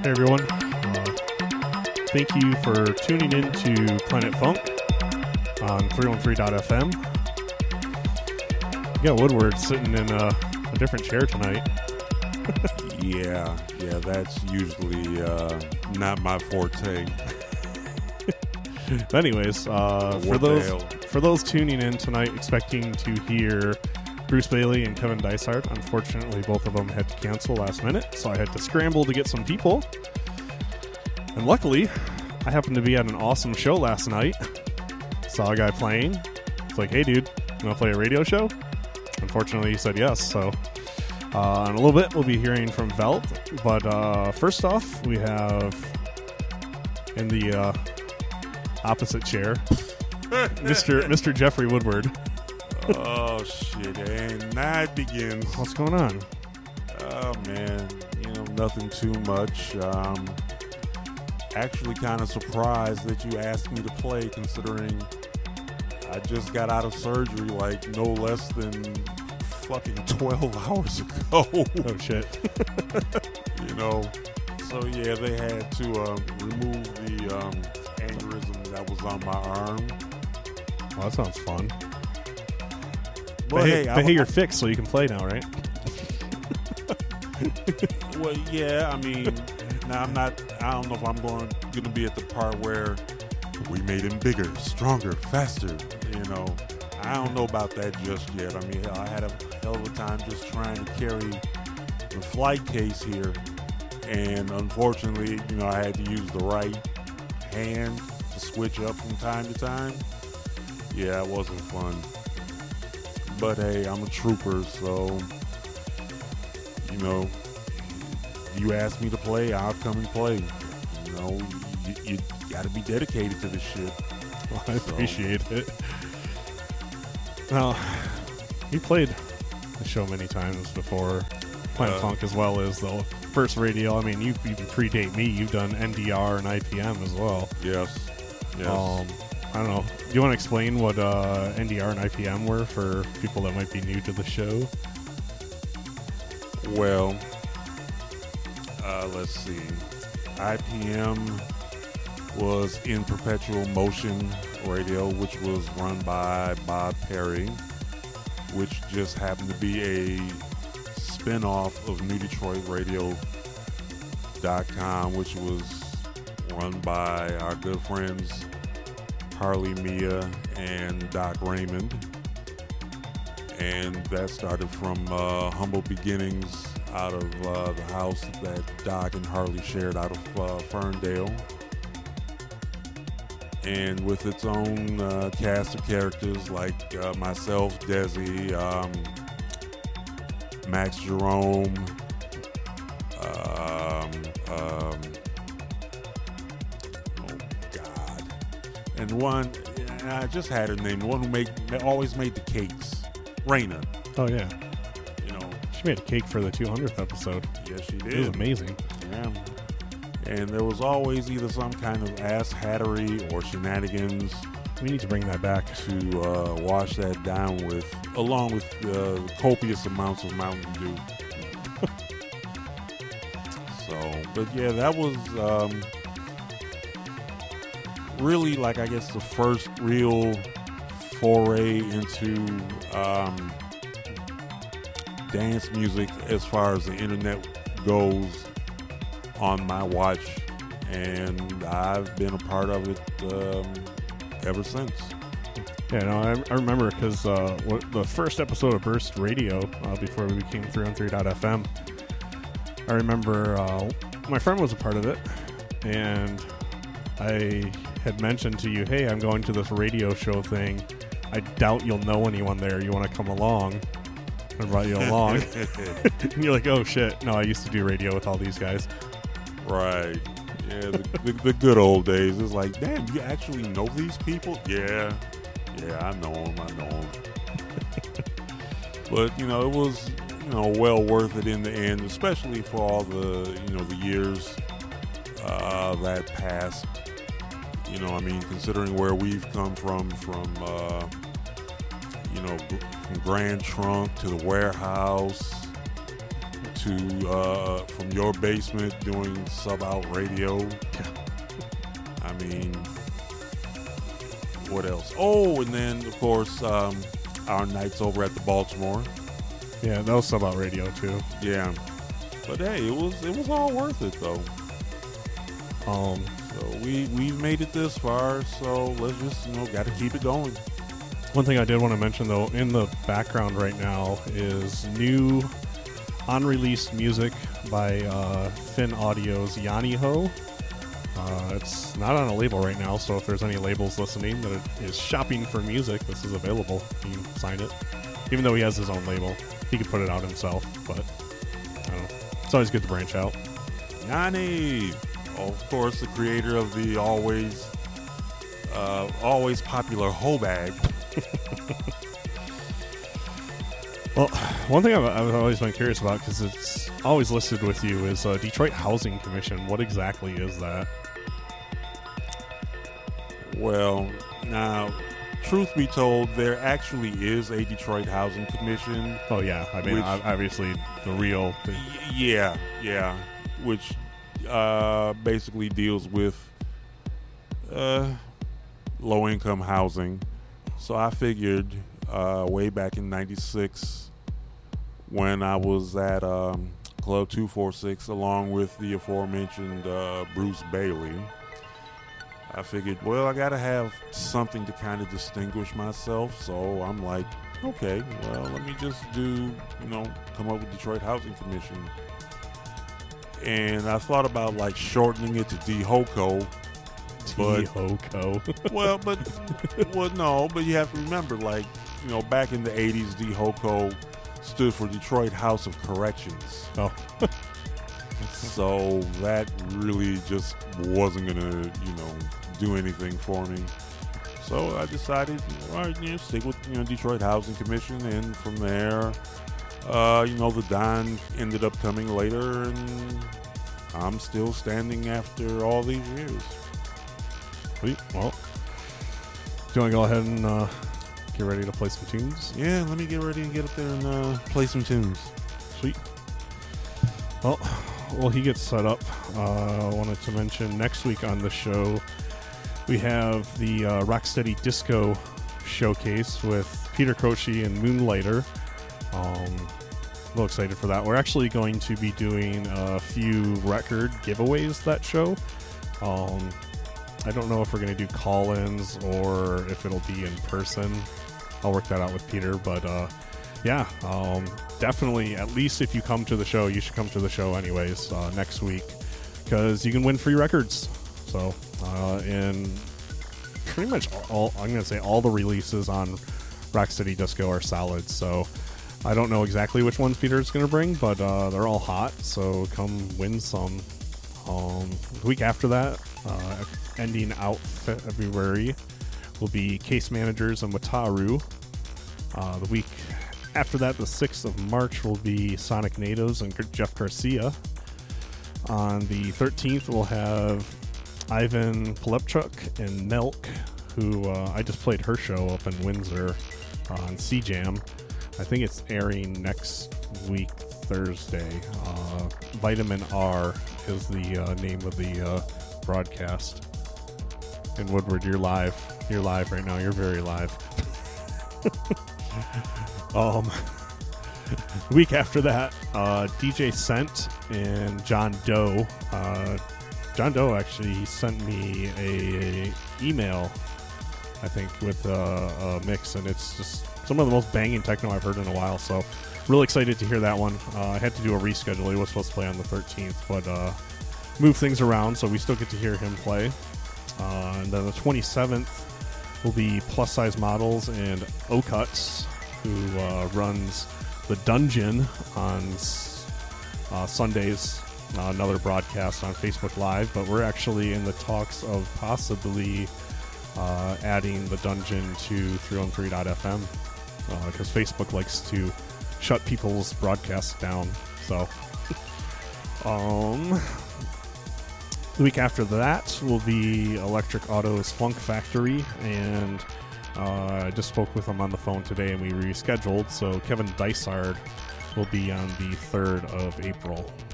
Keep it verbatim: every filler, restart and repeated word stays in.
Hey everyone, uh, thank you for tuning in to Planet Funk on three one three dot f m. You got Woodward sitting in a, a different chair tonight. yeah, yeah, that's usually uh, not my forte. But anyways, uh, for those for those tuning in tonight expecting to hear Bruce Bailey and Kevin Dysart, unfortunately both of them had to cancel last minute, so I had to scramble to get some people. And luckily, I happened to be at an awesome show last night. Saw a guy playing. It's like, hey dude, you want to play a radio show? Unfortunately, he said yes, so uh, in a little bit we'll be hearing from Velt. But uh, first off, we have in the uh, opposite chair, Mister Mister Jeffrey Woodward. Oh shit, and now it begins. What's going on? Oh man, you know, nothing too much. Um, actually kind of surprised that you asked me to play, considering I just got out of surgery like no less than fucking twelve hours ago. Oh shit. You know, so yeah, they had to um, remove the um, aneurysm that was on my arm. Well, that sounds fun. But, but hey, hey, I, but hey, you're fixed, so you can play now, right? Well, yeah, I mean, now I'm not, I don't know if I'm going, going to be at the part where we made him bigger, stronger, faster, you know. I don't know about that just yet. I mean, hell, I had a hell of a time just trying to carry the flight case here. And unfortunately, you know, I had to use the right hand to switch up from time to time. Yeah, it wasn't fun. But hey, I'm a trooper, so, you know, you ask me to play, I'll come and play. You know, you, you got to be dedicated to this shit. Well, I so. appreciate it. Well, you played the show many times before, Planet uh, Funk as well as the first radio. I mean, you even predate me. You've done N D R and I P M as well. Yes. Yes. Um, I don't know. Do you want to explain what uh, N D R and I P M were for people that might be new to the show? Well, uh, let's see. I P M was In Perpetual Motion Radio, which was run by Bob Perry, which just happened to be a spin-off of New Detroit Radio dot com, which was run by our good friends Harley Mia and Doc Raymond. And that started from uh, humble beginnings out of uh, the house that Doc and Harley shared out of uh, Ferndale. And with its own uh, cast of characters like uh, myself, Desi, um, Max Jerome, um, um, oh God, and one, and I just had her name, the one who made, always made the cakes, Raina. Oh yeah. You know, she made a cake for the two hundredth episode. Yes, she did. It was amazing. Yeah. And there was always either some kind of ass hattery or shenanigans. We need to bring that back to uh, wash that down with, along with uh, copious amounts of Mountain Dew. So, but yeah, that was um, really, like, I guess the first real foray into um, dance music as far as the internet goes on my watch, and I've been a part of it um, ever since. Yeah, no, I, I remember because uh, the first episode of Burst Radio, uh, before we became three one three dot f m, I remember uh, my friend was a part of it, and I had mentioned to you, hey, I'm going to this radio show thing. I doubt you'll know anyone there. You want to come along? I brought you along. And you're like, oh shit, no, I used to do radio with all these guys. Right. Yeah, the, the, the good old days. It's like, damn, you actually know these people? Yeah. Yeah, I know them. I know them. But, you know, it was, you know, well worth it in the end, especially for all the, you know, the years uh, that passed. You know, I mean, considering where we've come from, from, uh, you know, from Grand Trunk to the Warehouse to uh, from your basement doing sub out radio. I mean, what else? Oh, and then of course um, our nights over at the Baltimore. Yeah, that was sub out radio too. Yeah, but hey, it was it was all worth it though. Um, so we we made it this far, so let's just you know got to keep it going. One thing I did want to mention though, in the background right now is new unreleased music by uh, Finn Audio's Yanni Ho. Uh, it's not on a label right now, so if there's any labels listening that is shopping for music, this is available. You can sign it. Even though he has his own label, he could put it out himself, but I don't know. It's always good to branch out. Yanni, of course, the creator of the always, uh, always popular Ho Bag. Well, one thing I've, I've always been curious about, because it's always listed with you, is uh, Detroit Housing Commission. What exactly is that? Well, now, truth be told, there actually is a Detroit Housing Commission. Oh, yeah. I mean, which, obviously, the real... Y- yeah, yeah. Which uh, basically deals with uh, low-income housing. So I figured uh, way back in ninety-six, when I was at um, Club two forty-six, along with the aforementioned uh, Bruce Bailey, I figured, well, I got to have something to kind of distinguish myself. So I'm like, okay, well, let me just do, you know, come up with Detroit Housing Commission. And I thought about, like, shortening it to D H O C O. D H O C O. well, but, well, no, but you have to remember, like, you know, back in the eighties, D H O C O stood for Detroit House of Corrections. Oh. So that really just wasn't going to, you know, do anything for me. So I decided, all right, you know, stick with, you know, Detroit Housing Commission. And from there, uh, you know, the Don ended up coming later, and I'm still standing after all these years. Sweet. Well, do you want to go ahead and uh, get ready to play some tunes? Yeah, let me get ready and get up there and uh, play some tunes. Sweet. Well, while he gets set up, uh, I wanted to mention next week on the show, we have the uh, Rocksteady Disco Showcase with Peter Croce and Moonlighter. Um, real excited for that. We're actually going to be doing a few record giveaways that show. Um, I don't know if we're going to do call-ins or if it'll be in person. I'll work that out with Peter, but uh, yeah, um, definitely, at least if you come to the show, you should come to the show anyways uh, next week, because you can win free records. So, uh, and pretty much all, I'm going to say all the releases on Rocksteady Disco are solid, so I don't know exactly which ones Peter's going to bring, but uh, they're all hot, so come win some. Um, the week after that, uh, ending out February, will be Case Managers and Wataru. Uh, the week after that, the sixth of March, will be Sonic Natives and Jeff Garcia. On the thirteenth, we'll have Ivan Polepchuk and Nelk, who uh, I just played her show up in Windsor uh, on C Jam. I think it's airing next week, Thursday. Uh, Vitamin R is the uh, name of the uh, broadcast. And Woodward, you're live. You're live right now. You're very live. um, the week after that, uh, D J Scent and John Doe. Uh, John Doe actually he sent me a, a email, I think, with a, a mix, and it's just some of the most banging techno I've heard in a while. So, really excited to hear that one. Uh, I had to do a reschedule. He was supposed to play on the thirteenth, but uh, move things around, so we still get to hear him play. Uh, and then the twenty-seventh will be Plus Size Models and O-Cuts, who uh, runs The Dungeon on uh, Sundays, uh, another broadcast on Facebook Live, but we're actually in the talks of possibly uh, adding The Dungeon to three oh three dot f m, because uh, Facebook likes to shut people's broadcasts down. So, um... the week after that will be Electric Auto's Funk Factory, and uh, I just spoke with him on the phone today, and we rescheduled. So Kevin Dysart will be on the third of April.